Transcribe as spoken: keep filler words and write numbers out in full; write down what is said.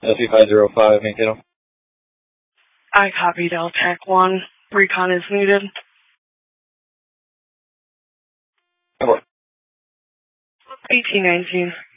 S C five zero five, maintain. I copy Deltec one. Recon is needed. What? eighteen nineteen.